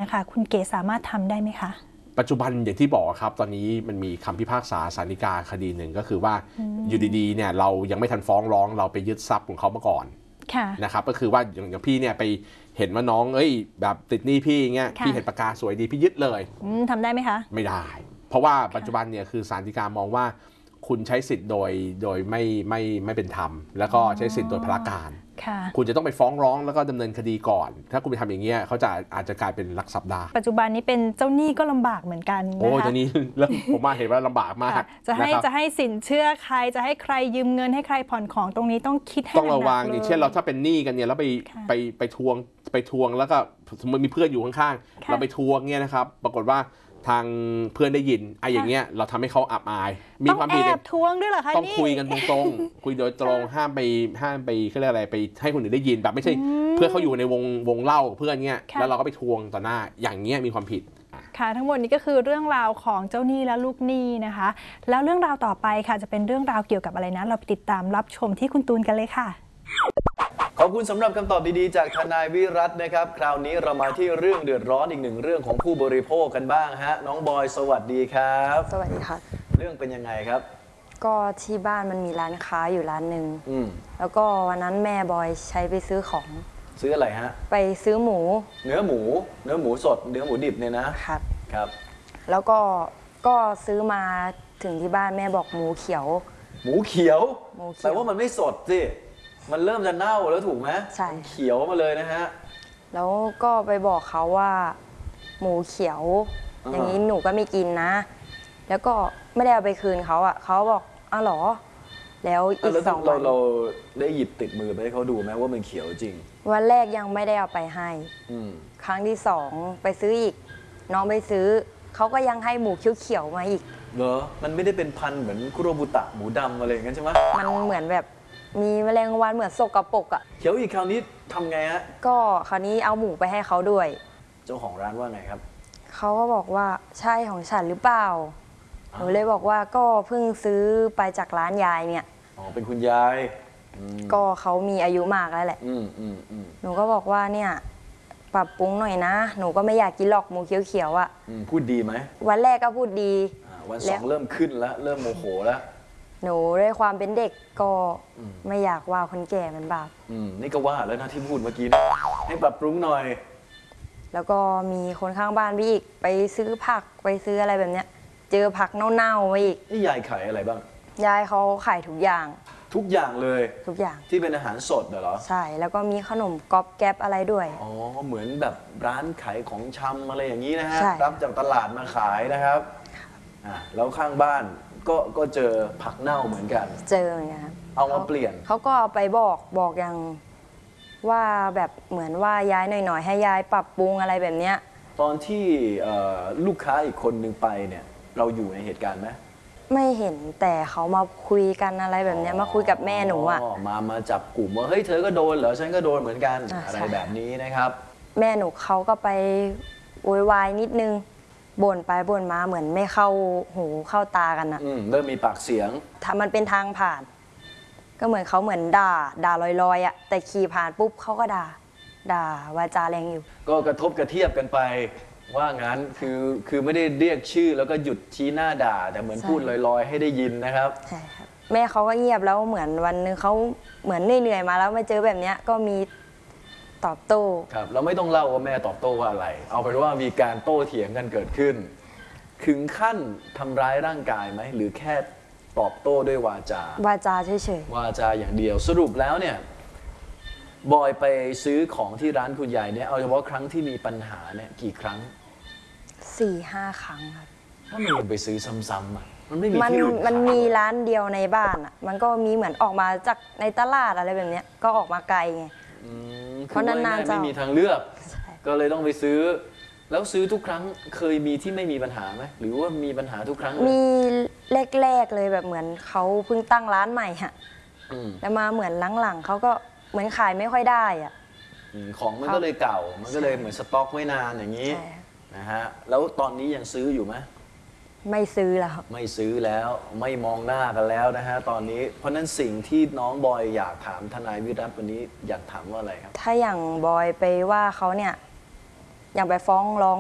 ค่ะคุณเก๋สามารถทำได้ไหมคะปัจจุบันอย่างที่บอกครับตอนนี้มันมีคำพิพากษาศาลฎีกาคดีหนึ่งก็คือว่าอยู่ดีๆเนี่ยเรายังไม่ทันฟ้องร้องเราไปยึดทรัพย์ของเขามาก่อนนะครับก็คือว่าอย่างพี่เนี่ยไปเห็นว่าน้องแบบติดหนี้พี่เงี้ยพี่เห็นปากกาสวยดีพี่ยึดเลยทำได้ไหมคะไม่ได้เพราะว่าปัจจุบันเนี่ยคือศาลฎีกามองว่าคุณใช้สิทธิ์โดยไม่เป็นธรรมแล้วก็ใช้สิทธิ์โดยพลการคุณจะต้องไปฟ้องร้องแล้วก็ดำเนินคดีก่อนถ้าคุณไปทำอย่างเงี้ยเขาอาจจะกลายเป็นลักทรัพย์ได้ปัจจุบันนี้เป็นเจ้าหนี้ก็ลำบากเหมือนกันนะคะโอ้เจ้าหนี้แล้วผมมาเห็นว่าลำบากมากจะให้สินเชื่อใครจะให้ใครยืมเงินให้ใครผ่อนของตรงนี้ต้องคิดให้ต้องระวังอย่างเช่นเราถ้าเป็นหนี้กันเนี่ยแล้วไปทวงแล้วก็สมมติมีเพื่อนอยู่ข้างๆเราไปทวงเนี่ยนะครับปรากฏว่าทางเพื่อนได้ยินอย่างเงี้ยเราทำให้เขาอับอายมีความผิดทวงด้วยเหรอคะต้องคุยกันตรงๆคุยโดยตรงห้ามไปเขาเรียกอะไรไปให้คนอื่นได้ยินแบบไม่ใช่เพื่อนเขาอยู่ในวงเล่าเพื่อนเงี้ยแล้วเราก็ไปทวงต่อหน้าอย่างเงี้ยมีความผิดค่ะทั้งหมดนี้ก็คือเรื่องราวของเจ้าหนี้และลูกหนี้นะคะแล้วเรื่องราวต่อไปค่ะจะเป็นเรื่องราวเกี่ยวกับอะไรนะเราไปติดตามรับชมที่คุณตูนกันเลยค่ะขอบคุณสำหรับคำตอบดีๆจากทนายวิรัตน์นะครับคราวนี้เรามาที่เรื่องเดือดร้อนอีกหนึ่งเรื่องของผู้บริโภคกันบ้างฮะน้องบอยสวัสดีครับสวัสดีค่ะเรื่องเป็นยังไงครับก็ที่บ้านมันมีร้านค้าอยู่ร้านหนึ่งแล้วก็วันนั้นแม่บอยใช้ไปซื้อของซื้ออะไรฮะไปซื้อหมูเนื้อหมูสดเนื้อหมูดิบเนี่ยนะครับแล้วก็ซื้อมาถึงที่บ้านแม่บอกหมูเขียวแต่ว่ามันไม่สดสิมันเริ่มจะเน่าแล้วถูกไหมใช่เขียวมาเลยนะฮะแล้วก็ไปบอกเขาว่าหมูเขียวอย่างนี้หนูก็ไม่กินนะแล้วก็ไม่ได้เอาไปคืนเขาอ่ะเขาบอกอ้าวหรอแล้วอีก2 วันเราได้หยิบติดมือไปให้เขาดูไหมว่ามันเขียวจริงวันแรกยังไม่ได้เอาไปให้ครั้งที่2ไปซื้ออีกน้องไปซื้อเขาก็ยังให้หมูเขียวมาอีกเหรอมันไม่ได้เป็นพันธุ์เหมือนคุโรบุตะหมูดำอะไรอย่างนั้นใช่ไหมมันเหมือนแบบมีแมลงวันเหมือนสกปรกอ่ะเขียวอีกคราวนี้ทำไงฮะก็คราวนี้เอาหมูไปให้เขาด้วยเจ้าของร้านว่าไงครับเขาก็บอกว่าใช่ของฉันหรือเปล่าหนูเลยบอกว่าก็เพิ่งซื้อไปจากร้านยายเนี่ยอ๋อเป็นคุณยายก็เขามีอายุมากแล้วแหละหนูก็บอกว่าเนี่ยปรับปรุงหน่อยนะหนูก็ไม่อยากกินหรอกหมูเขียวๆอ่ะพูดดีไหมวันแรกก็พูดดีวัน2เริ่มขึ้นแล้วเริ่มโมโหแล้วหนูด้วยความเป็นเด็กก็ไม่อยากว่าคนแก่มันบาปนี่ก็ว่าแล้วนะที่พูดเมื่อกี้ให้ปรับปรุงหน่อยแล้วก็มีคนข้างบ้านพี่อีกไปซื้อผักไปซื้ออะไรแบบเนี้ยเจอผักเน่าๆมาอีกนี่ยายขายอะไรบ้างยายเขาขายทุกอย่างเลยทุกอย่างที่เป็นอาหารสดเหรอใช่แล้วก็มีขนมก๊อบแก๊บอะไรด้วยอ๋อเหมือนแบบร้านขายของชำอะไรอย่างนี้นะฮะรับจากตลาดมาขายนะครับแล้วข้างบ้านก็เจอผักเน่าเหมือนกันเจอเหมือนกันเอามาเปลี่ยนเขาก็เอาไปบอกอย่างว่าแบบเหมือนว่าย้ายหน่อยๆให้ยายปรับปรุงอะไรแบบเนี้ยตอนที่ลูกค้าอีกคนนึงไปเนี่ยเราอยู่ในเหตุการณ์ไหมไม่เห็นแต่เขามาคุยกันอะไรแบบเนี้ยมาคุยกับแม่หนูอ่ะมาจับกลุ่มว่าเฮ้ยเธอก็โดนเหรอฉันก็โดนเหมือนกันอะไรแบบนี้นะครับแม่หนูเขาก็ไปโวยวายนิดนึงบ่นไปบ่นมาเหมือนไม่เข้าหูเข้าตากันอะเริ่มมีปากเสียงถ้ามันเป็นทางผ่านก็เหมือนเขาเหมือนด่าลอยๆอะแต่ขี่ผ่านปุ๊บเขาก็ด่าวาจาแรงอยู่ก็กระทบกระเทียบกันไปว่างั้นคือไม่ได้เรียกชื่อแล้วก็หยุดชี้หน้าด่าแต่เหมือนพูดลอยๆให้ได้ยินนะครับใช่ครับแม่เขาก็เงียบแล้วเหมือนวันนึงเขาเหมือนเหนื่อยมาแล้วมาเจอแบบเนี้ยก็มีตอบโต้ครับเราไม่ต้องเล่าว่าแม่ตอบโต้ว่าอะไรเอาเป็นว่ามีการโต้เถียงกันเกิดขึ้นถึงขั้นทำร้ายร่างกายไหมหรือแค่ตอบโต้ด้วยวาจาเฉยๆวาจาอย่างเดียวสรุปแล้วเนี่ยบอยไปซื้อของที่ร้านคุณยายเนี่ยเอาเฉพาะครั้งที่มีปัญหาเนี่ยกี่ครั้ง 4-5 ครั้งครับถ้ามันไปซื้อซ้ำๆอ่ะมันไม่มีที่มันมีร้านเดียวในบ้านอ่ะมันก็มีเหมือนออกมาจากในตลาดอะไรแบบเนี้ยก็ออกมาไกลไงเพราะนานๆจะไม่มีทางเลือกก็เลยต้องไปซื้อแล้วซื้อทุกครั้งเคยมีที่ไม่มีปัญหาไหมหรือว่ามีปัญหาทุกครั้งมีแรกๆเลยแบบเหมือนเขาเพิ่งตั้งร้านใหม่ฮะแล้วมาเหมือนหลังๆเขาก็เหมือนขายไม่ค่อยได้อ่ะของมันก็เลยเก่ามันก็เลยเหมือนสต็อกไว้นานอย่างนี้นะฮะแล้วตอนนี้ยังซื้ออยู่ไหมไม่ซื้อแล้วไม่ซื้อแล้วไม่มองหน้ากันแล้วนะฮะตอนนี้เพราะนั้นสิ่งที่น้องบอยอยากถามทนายวิรัตวันนี้อยากถามว่าอะไรครับถ้าอย่างบอยไปว่าเขาเนี่ยอย่างไปฟ้องร้อง